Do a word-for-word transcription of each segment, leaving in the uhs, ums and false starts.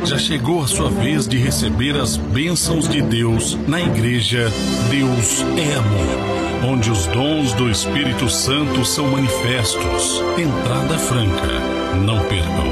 Já chegou a sua vez de receber as bênçãos de Deus na igreja Deus é Amor, onde os dons do Espírito Santo são manifestos. Entrada franca. Não percam.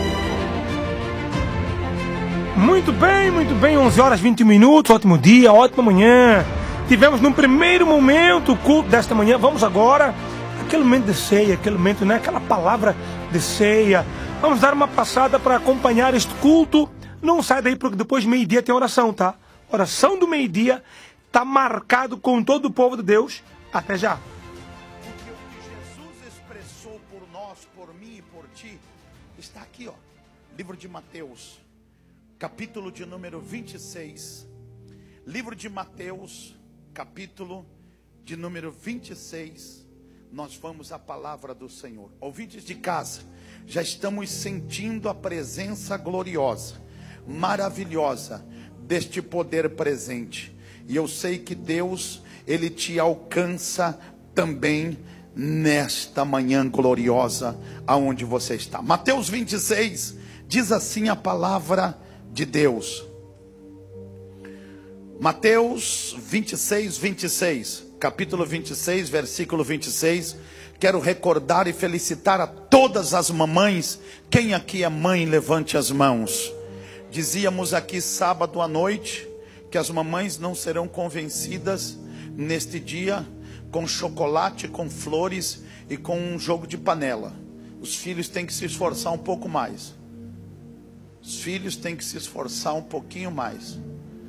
Muito bem, muito bem, onze horas e vinte minutos, ótimo dia, ótima manhã. Tivemos no primeiro momento o culto desta manhã. Vamos agora, aquele momento de ceia, aquele momento, né, aquela palavra de ceia. Vamos dar uma passada para acompanhar este culto. Não sai daí, porque depois de meio-dia tem oração, tá? Oração do meio-dia está marcado com todo o povo de Deus. Até já. Porque o que Jesus expressou por nós, por mim e por ti, está aqui, ó. Livro de Mateus, capítulo de número vinte e seis. Livro de Mateus, capítulo de número vinte e seis. Nós vamos à palavra do Senhor. Ouvintes de casa, já estamos sentindo a presença gloriosa, maravilhosa deste poder presente. E eu sei que Deus, Ele te alcança também nesta manhã gloriosa aonde você está. Mateus vinte e seis diz assim a palavra de Deus. Mateus vinte e seis, vinte e seis, capítulo vinte e seis, versículo vinte e seis. Quero recordar e felicitar a todas as mamães. Quem aqui é mãe, levante as mãos. Dizíamos aqui sábado à noite que as mamães não serão convencidas neste dia com chocolate, com flores e com um jogo de panela. Os filhos têm que se esforçar um pouco mais. Os filhos têm que se esforçar um pouquinho mais.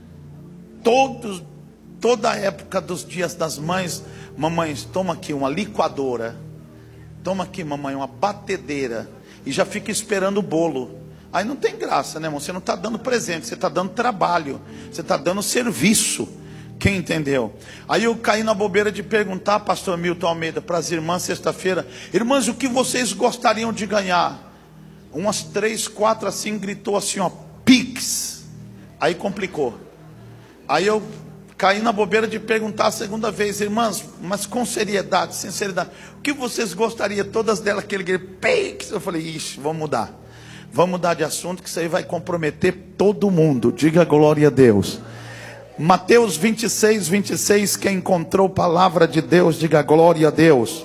Todos, toda a época dos dias das mães, mamães, toma aqui uma liquadora, toma aqui, mamãe, uma batedeira, e já fica esperando o bolo. Aí não tem graça, né, irmão? Você não está dando presente, você está dando trabalho, você está dando serviço. Quem entendeu? Aí eu caí na bobeira de perguntar, pastor Milton Almeida, para as irmãs sexta-feira: irmãs, o que vocês gostariam de ganhar? Umas três, quatro assim, gritou assim, ó, Pix. Aí complicou. Aí eu caí na bobeira de perguntar a segunda vez: irmãs, mas com seriedade, sinceridade, o que vocês gostariam? Todas delas, aquele grito, Pix. Eu falei: ixi, vamos mudar. Vamos mudar de assunto, que isso aí vai comprometer todo mundo. Diga glória a Deus. Mateus vinte e seis, vinte e seis, quem encontrou palavra de Deus, diga glória a Deus.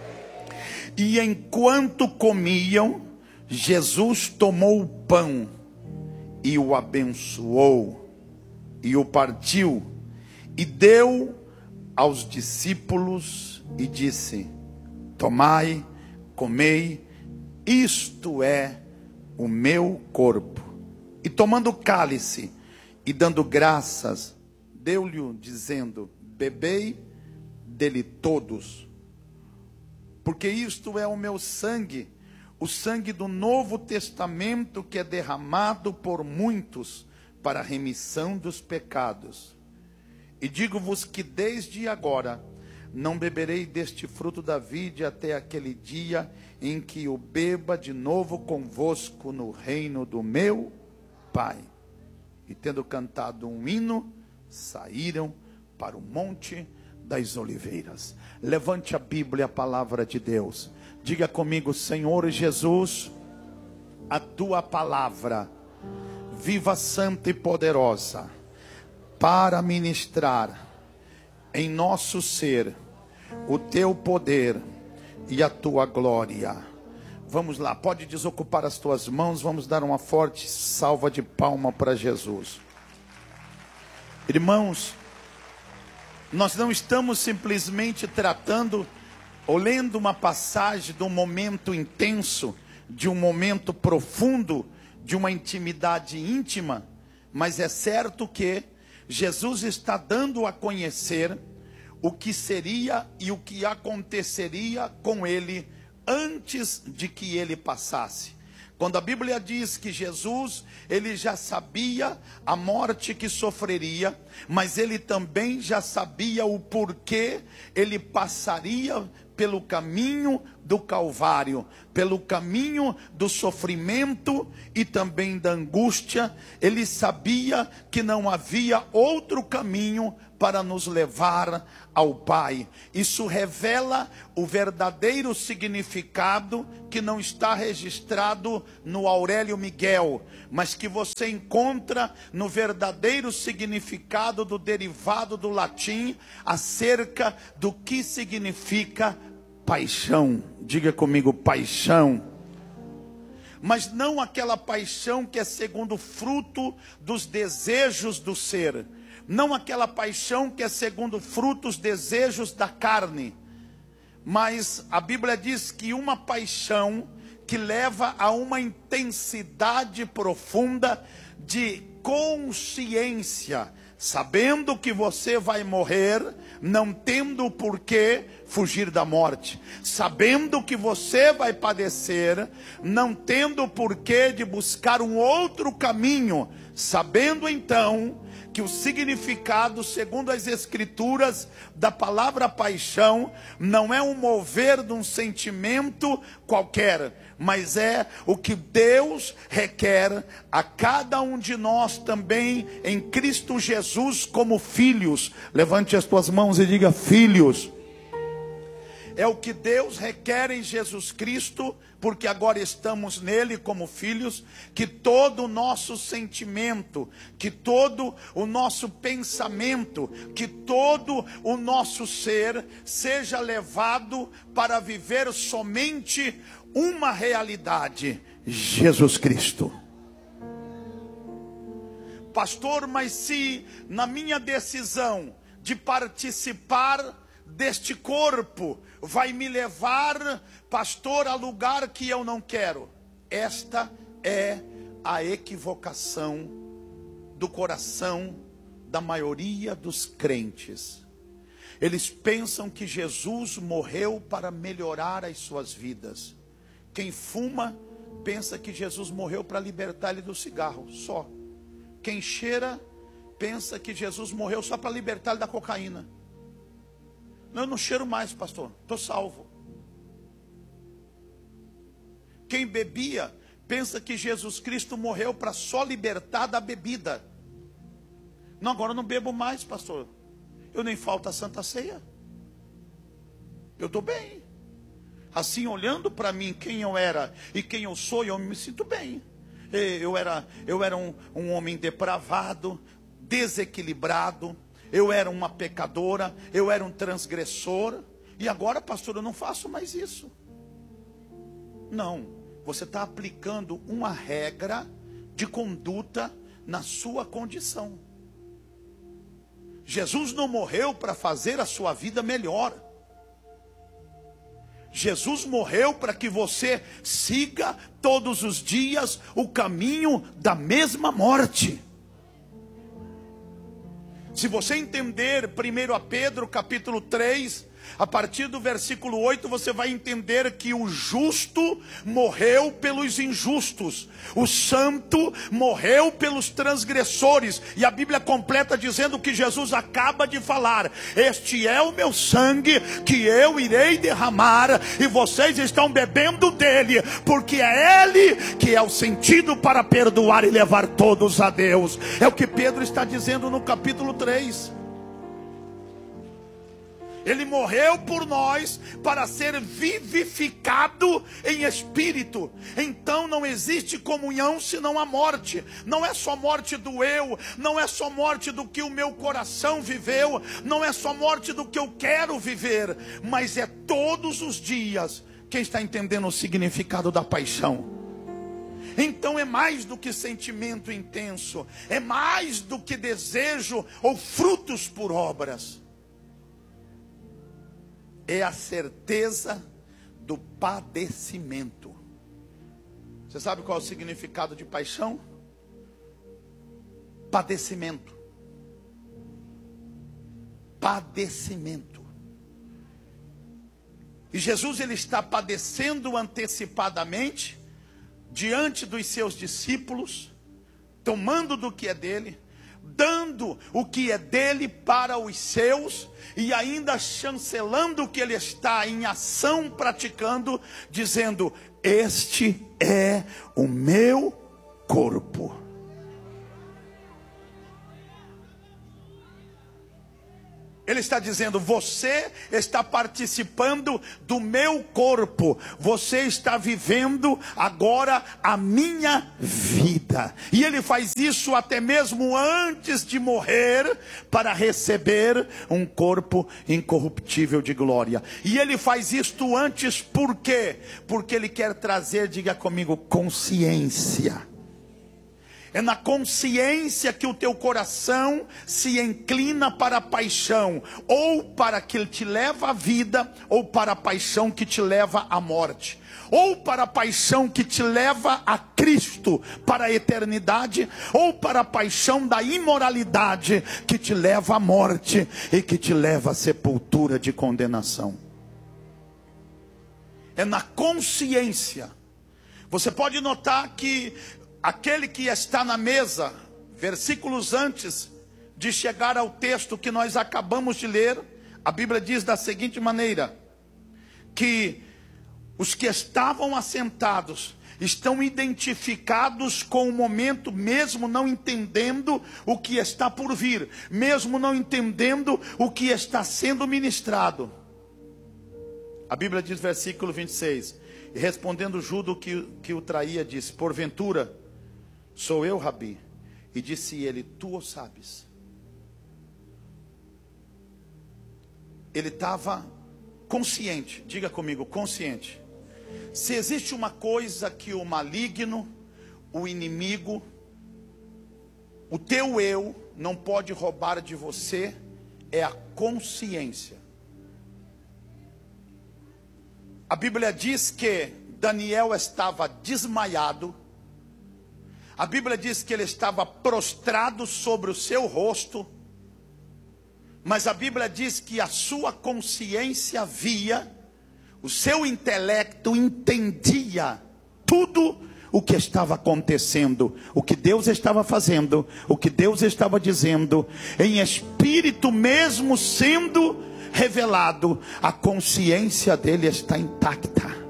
E enquanto comiam, Jesus tomou o pão e o abençoou e o partiu e deu aos discípulos e disse: tomai, comei, isto é o meu corpo. E tomando o cálice e dando graças, deu-lhe dizendo: bebei dele todos, porque isto é o meu sangue, o sangue do Novo Testamento, que é derramado por muitos para a remissão dos pecados. E digo-vos que desde agora não beberei deste fruto da vide até aquele dia em que o beba de novo convosco no reino do meu Pai. E tendo cantado um hino, saíram para o Monte das Oliveiras. Levante a Bíblia, a palavra de Deus. Diga comigo: Senhor Jesus, a tua palavra, viva, santa e poderosa, para ministrar em nosso ser o teu poder e a tua glória. Vamos lá, pode desocupar as tuas mãos, vamos dar uma forte salva de palma para Jesus. Irmãos, nós não estamos simplesmente tratando ou lendo uma passagem de um momento intenso, de um momento profundo, de uma intimidade íntima, mas é certo que Jesus está dando a conhecer o que seria e o que aconteceria com ele antes de que ele passasse. Quando a Bíblia diz que Jesus, ele já sabia a morte que sofreria, mas ele também já sabia o porquê ele passaria pelo caminho do Calvário, pelo caminho do sofrimento e também da angústia. Ele sabia que não havia outro caminho para nos levar ao Pai. Isso revela o verdadeiro significado que não está registrado no Aurélio Miguel, mas que você encontra no verdadeiro significado do derivado do latim acerca do que significa paixão. Diga comigo, paixão. Mas não aquela paixão que é segundo o fruto dos desejos do ser. Não aquela paixão que é segundo frutos, desejos da carne. Mas a Bíblia diz que uma paixão que leva a uma intensidade profunda de consciência, sabendo que você vai morrer, não tendo por que fugir da morte, sabendo que você vai padecer, não tendo por que de buscar um outro caminho, sabendo então que o significado, segundo as Escrituras, da palavra paixão, não é um mover de um sentimento qualquer, mas é o que Deus requer a cada um de nós também em Cristo Jesus como filhos. Levante as tuas mãos e diga filhos. É o que Deus requer em Jesus Cristo, porque agora estamos nele como filhos, que todo o nosso sentimento, que todo o nosso pensamento, que todo o nosso ser seja levado para viver somente uma realidade: Jesus Cristo. Pastor, mas se na minha decisão de participar deste corpo vai me levar, pastor, a lugar que eu não quero. Esta é a equivocação do coração da maioria dos crentes. Eles pensam que Jesus morreu para melhorar as suas vidas. Quem fuma pensa que Jesus morreu para libertar ele do cigarro, só. Quem cheira pensa que Jesus morreu só para libertar ele da cocaína. Eu não cheiro mais, pastor, estou salvo. Quem bebia pensa que Jesus Cristo morreu para só libertar da bebida. Não, agora eu não bebo mais, pastor. Eu nem falta a Santa Ceia. Eu estou bem. Assim, olhando para mim quem eu era e quem eu sou, eu me sinto bem. Eu era, eu era um, um homem depravado, desequilibrado. Eu era uma pecadora, eu era um transgressor, e agora, pastor, eu não faço mais isso. Não, você está aplicando uma regra de conduta na sua condição. Jesus não morreu para fazer a sua vida melhor. Jesus morreu para que você siga todos os dias o caminho da mesma morte. Se você entender primeiro Pedro capítulo três, a partir do versículo oito, você vai entender que o justo morreu pelos injustos, o santo morreu pelos transgressores, e a Bíblia completa dizendo que Jesus acaba de falar: este é o meu sangue que eu irei derramar, e vocês estão bebendo dele, porque é ele que é o sentido para perdoar e levar todos a Deus. É o que Pedro está dizendo no capítulo três. Ele morreu por nós para ser vivificado em espírito. Então não existe comunhão senão a morte. Não é só morte do eu, não é só morte do que o meu coração viveu, não é só morte do que eu quero viver, mas é todos os dias. Quem está entendendo o significado da paixão? Então é mais do que sentimento intenso, é mais do que desejo ou frutos por obras. É a certeza do padecimento. Você sabe qual é o significado de paixão? Padecimento. Padecimento. E Jesus, ele está padecendo antecipadamente diante dos seus discípulos, tomando do que é dele, dando o que é dele para os seus, e ainda chancelando o que ele está em ação praticando, dizendo: este é o meu corpo. Ele está dizendo: você está participando do meu corpo, você está vivendo agora a minha vida. E ele faz isso até mesmo antes de morrer, para receber um corpo incorruptível de glória. E ele faz isto antes por quê? Porque ele quer trazer, diga comigo, consciência. É na consciência que o teu coração se inclina para a paixão, ou para que te leva à vida, ou para a paixão que te leva à morte, ou para a paixão que te leva a Cristo para a eternidade, ou para a paixão da imoralidade que te leva à morte e que te leva à sepultura de condenação. É na consciência. Você pode notar que aquele que está na mesa, versículos antes de chegar ao texto que nós acabamos de ler, a Bíblia diz da seguinte maneira: que os que estavam assentados estão identificados com o momento, mesmo não entendendo o que está por vir, mesmo não entendendo o que está sendo ministrado. A Bíblia diz, versículo vinte e seis: e respondendo Judas que, que o traía, disse: porventura sou eu, Rabi? E disse ele: tu o sabes. Ele estava consciente, diga comigo, consciente. Se existe uma coisa que o maligno, o inimigo, o teu eu não pode roubar de você, é a consciência. A Bíblia diz que Daniel estava desmaiado. A Bíblia diz que ele estava prostrado sobre o seu rosto. Mas a Bíblia diz que a sua consciência via, o seu intelecto entendia tudo o que estava acontecendo, o que Deus estava fazendo, o que Deus estava dizendo. Em espírito mesmo sendo revelado, a consciência dele está intacta.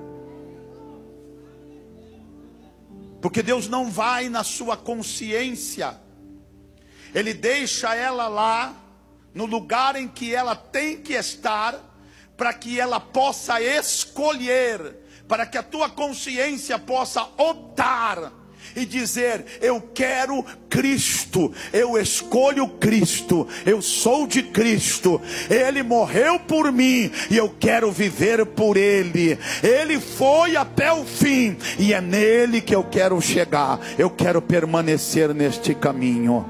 Porque Deus não vai na sua consciência, Ele deixa ela lá, no lugar em que ela tem que estar, para que ela possa escolher, para que a tua consciência possa optar e dizer: eu quero Cristo, eu escolho Cristo, eu sou de Cristo, Ele morreu por mim e eu quero viver por Ele. Ele foi até o fim e é nele que eu quero chegar. Eu quero permanecer neste caminho.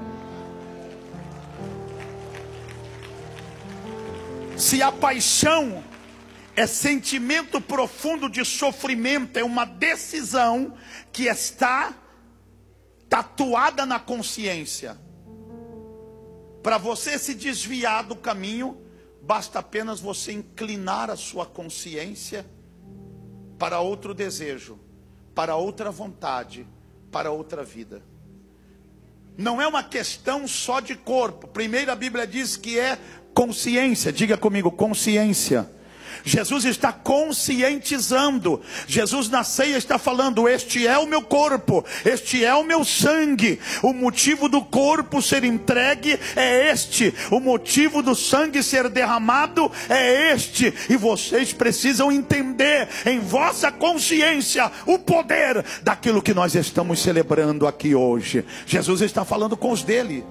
Se a paixão é sentimento profundo de sofrimento, é uma decisão que está tatuada na consciência. Para você se desviar do caminho, basta apenas você inclinar a sua consciência para outro desejo, para outra vontade, para outra vida. Não é uma questão só de corpo. Primeiro a Bíblia diz que é consciência. Diga comigo, consciência. Jesus está conscientizando. Jesus na ceia está falando: este é o meu corpo, este é o meu sangue. O motivo do corpo ser entregue é este, o motivo do sangue ser derramado é este. E vocês precisam entender em vossa consciência o poder daquilo que nós estamos celebrando aqui hoje. Jesus está falando com os dele.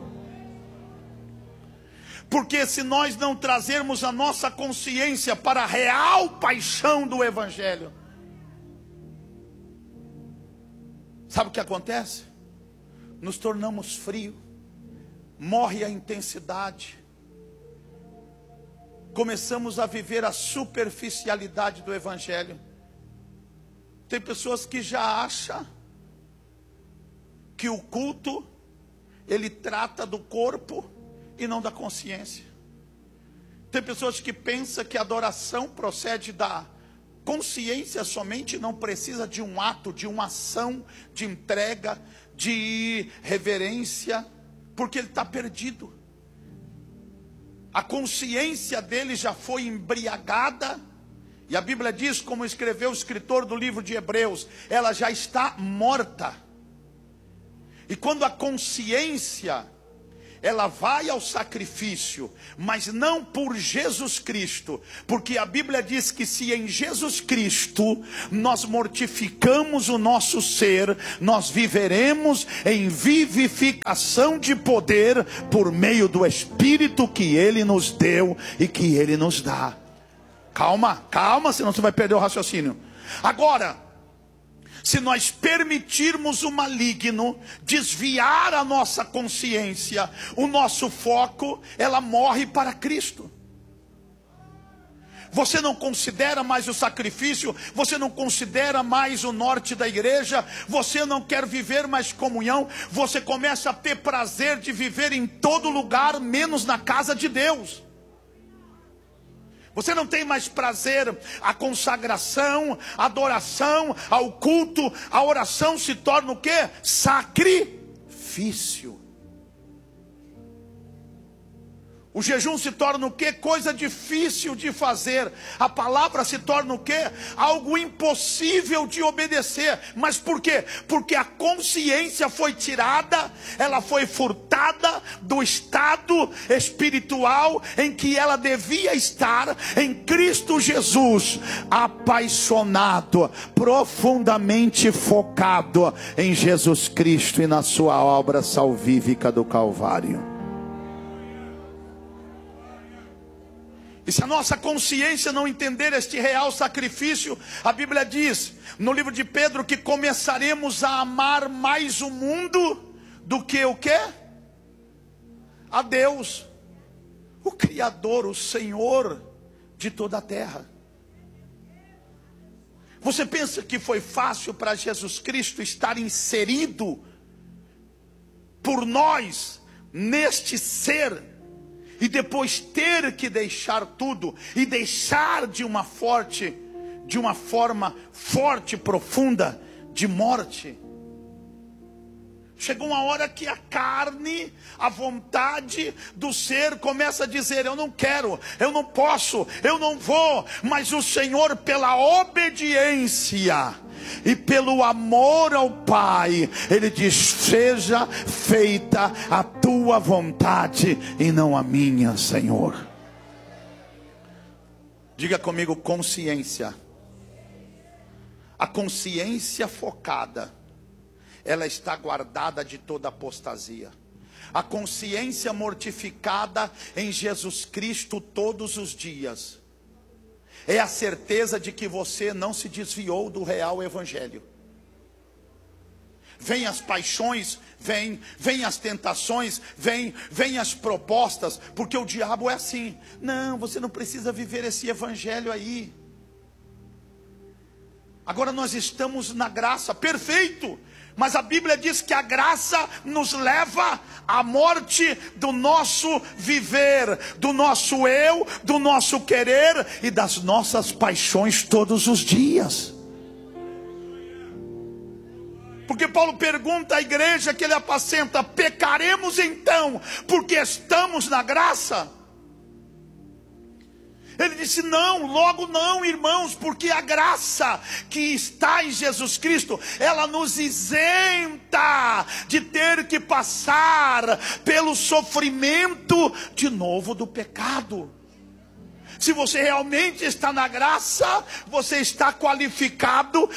Porque se nós não trazermos a nossa consciência para a real paixão do Evangelho, sabe o que acontece? Nos tornamos frios, morre a intensidade, começamos a viver a superficialidade do Evangelho. Tem pessoas que já acham que o culto, ele trata do corpo e não da consciência. Tem pessoas que pensam que a adoração procede da consciência somente, não precisa de um ato, de uma ação, de entrega, de reverência. Porque ele está perdido. A consciência dele já foi embriagada. E a Bíblia diz, como escreveu o escritor do livro de Hebreus, ela já está morta. E quando a consciência, ela vai ao sacrifício, mas não por Jesus Cristo, porque a Bíblia diz que se em Jesus Cristo nós mortificamos o nosso ser, nós viveremos em vivificação de poder por meio do Espírito que Ele nos deu e que Ele nos dá. Calma, calma, senão você vai perder o raciocínio. Agora, se nós permitirmos o maligno desviar a nossa consciência, o nosso foco, ela morre para Cristo. Você não considera mais o sacrifício, você não considera mais o norte da igreja, você não quer viver mais comunhão, você começa a ter prazer de viver em todo lugar, menos na casa de Deus. Você não tem mais prazer, a consagração, a adoração, ao culto, a oração se torna o quê? Sacrifício. O jejum se torna o quê? Coisa difícil de fazer. A palavra se torna o quê? Algo impossível de obedecer. Mas por quê? Porque a consciência foi tirada, ela foi furtada do estado espiritual em que ela devia estar, em Cristo Jesus, apaixonado, profundamente focado em Jesus Cristo e na sua obra salvífica do Calvário. E se a nossa consciência não entender este real sacrifício, a Bíblia diz no livro de Pedro que começaremos a amar mais o mundo do que o quê? A Deus, o Criador, o Senhor de toda a terra. Você pensa que foi fácil para Jesus Cristo estar inserido por nós neste ser, e depois ter que deixar tudo, e deixar de uma forte, de uma forma forte, profunda, de morte? Chegou uma hora que a carne, a vontade do ser começa a dizer: eu não quero, eu não posso, eu não vou. Mas o Senhor, pela obediência e pelo amor ao Pai, Ele diz: seja feita a tua vontade e não a minha, Senhor. Diga comigo: consciência. A consciência focada, ela está guardada de toda apostasia. A consciência mortificada em Jesus Cristo todos os dias é a certeza de que você não se desviou do real evangelho. Vem as paixões, vem, vem as tentações, vem, vem as propostas, porque o diabo é assim: não, você não precisa viver esse evangelho aí. Agora nós estamos na graça, perfeito. Mas a Bíblia diz que a graça nos leva à morte do nosso viver, do nosso eu, do nosso querer e das nossas paixões todos os dias. Porque Paulo pergunta à igreja que ele apacenta: pecaremos então porque estamos na graça? Ele disse: não, logo não, irmãos, porque a graça que está em Jesus Cristo, ela nos isenta de ter que passar pelo sofrimento de novo do pecado. Se você realmente está na graça, você está qualificado